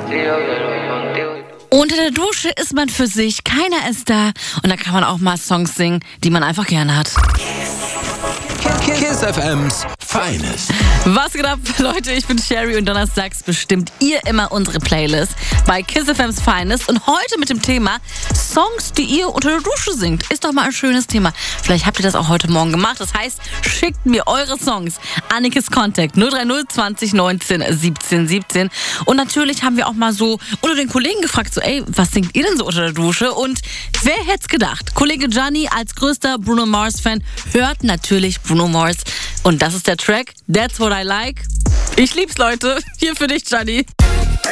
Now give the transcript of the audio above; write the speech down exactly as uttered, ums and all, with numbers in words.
Unter der Dusche ist man für sich, keiner ist da. Und da kann man auch mal Songs singen, die man einfach gerne hat. Kiss F M's Finest. Was geht ab, Leute? Ich bin Sherry und donnerstags bestimmt ihr immer unsere Playlist bei Kiss F M's Finest. Und heute mit dem Thema Songs, die ihr unter der Dusche singt. Ist doch mal ein schönes Thema. Vielleicht habt ihr das auch heute Morgen gemacht. Das heißt, schickt mir eure Songs an Nikes Contact null drei null zwanzig neunzehn siebzehn siebzehn. Und natürlich haben wir auch mal so unter den Kollegen gefragt, so ey, was singt ihr denn so unter der Dusche? Und wer hätte es gedacht? Kollege Gianni als größter Bruno Mars-Fan hört natürlich Bruno Mars. Und das ist der Track That's What I Like. Ich lieb's, Leute. Hier für dich, Gianni.